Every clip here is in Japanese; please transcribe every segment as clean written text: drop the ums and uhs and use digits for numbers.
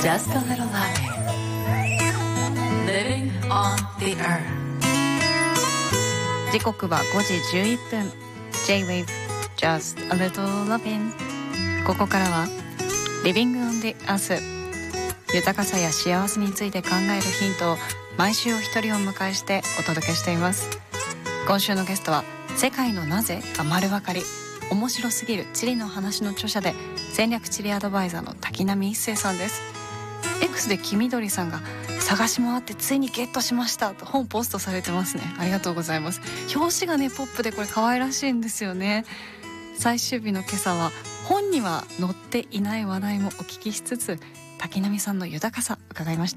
Just a little laughing. Living on the earth. 時刻は5時11分 J-Wave Just a little loving。 ここからは Living on the earth、 豊かさや幸せについて考えるヒントを毎週お一人を迎えしてお届けしています。今週のゲストは世界のなぜが丸分かり、面白すぎる地理の話の著者で戦略地理アドバイザーの滝波一生さんです。 X で黄緑さんが探し回ってついにゲットしましたと本ポストされてますね。ありがとうございます。表紙がねポップでこれ可愛らしいんですよね。最終日の今朝は本には載っていない話題もお聞きしつつ、滝波さんの豊かさ伺いました。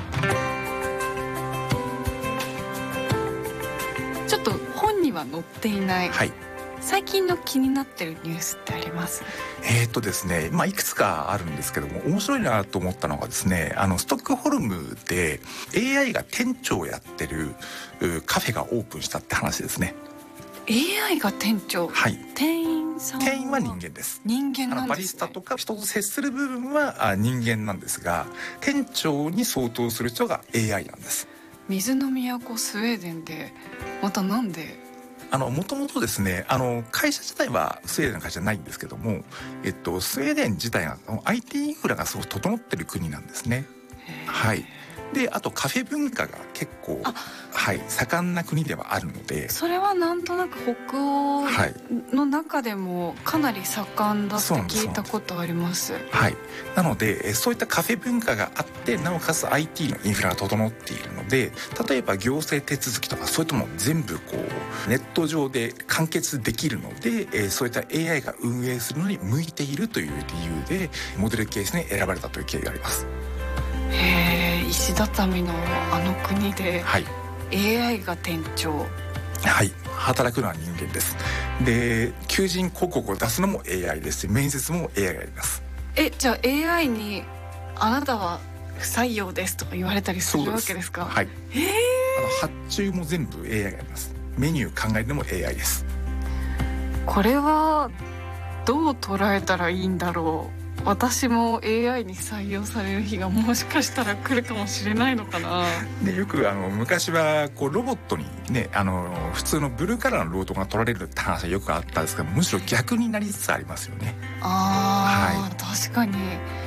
ちょっと本には載っていない、 はい、 最近の気になってるニュースってあります？ ですね、いくつかあるんですけども、面白いなと思ったのがですね、ストックホルムで AI が店長をやってるカフェがオープンしたって話ですね。 AI が店長？はい。店員さんは？ 店員は人間です。 人間なんですね。 バリスタとか人と接する部分は人間なんですが、店長に相当する人が AI なんです。 水の都スウェーデンでまたなんで？ もともとですね、会社自体はスウェーデンの会社じゃないんですけども、スウェーデン自体が IT インフラがすごく整ってる国なんですね。はい。で、あとカフェ文化が結構盛んな国ではあるので、 それはなんとなく北欧の中でもかなり盛んだって聞いたことあります。 はい。なのでそういったカフェ文化があって、なおかつ IT のインフラが整っているので、例えば行政手続きとかそういったもの全部ネット上で完結できるので、そういった AI が運営するのに向いているという理由でモデルケースに選ばれたという経緯があります。 石畳のあの国で、はい、AI が店長。 はい、働くのは人間です。で、求人広告を出すのも AI ですし、面接も AI がやります。 じゃあ AI にあなたは不採用ですとか言われたりするわけですか？ はい。発注も全部 AI がやります。メニュー考えるのも AI です。 これはどう捉えたらいいんだろう。私も AI に採用される日がもしかしたら来るかもしれないのかな。 で、よく昔はロボットにね、普通のブルーカラーの労働が取られるって話はよくあったんですけど、むしろ逆になりつつありますよね。 はい、確かに